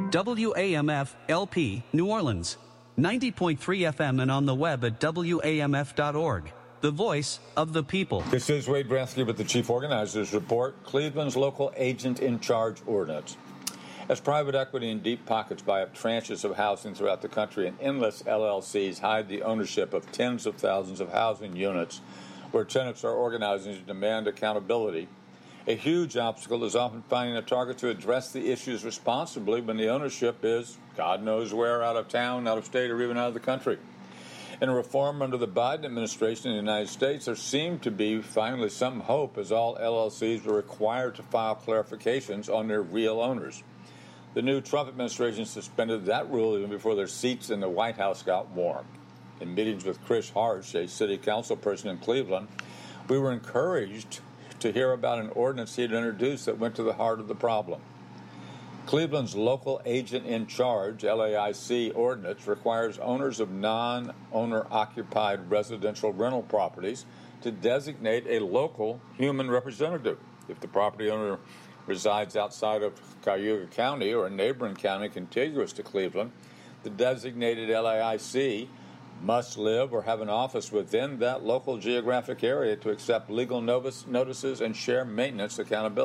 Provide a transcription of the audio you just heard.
WAMF LP, New Orleans. 90.3 FM and on the web at WAMF.org. The voice of the people. This is Wade Bransky with the Chief Organizers Report, Cleveland's local agent in charge ordinance. As private equity and deep pockets buy up tranches of housing throughout the country and endless LLCs hide the ownership of tens of thousands of housing units where tenants are organizing to demand accountability, a huge obstacle is often finding a target to address the issues responsibly when the ownership is, God knows where, out of town, out of state, or even out of the country. In a reform under the Biden administration in the United States, there seemed to be finally some hope as all LLCs were required to file clarifications on their real owners. The new Trump administration suspended that rule even before their seats in the White House got warm. In meetings with Chris Harsh, a city council person in Cleveland, we were encouraged to hear about an ordinance he had introduced that went to the heart of the problem. Cleveland's local agent in charge, LAIC ordinance, requires owners of non-owner-occupied residential rental properties to designate a local human representative. If the property owner resides outside of Cayuga County or a neighboring county contiguous to Cleveland, the designated LAIC must live or have an office within that local geographic area to accept legal notices and share maintenance accountability.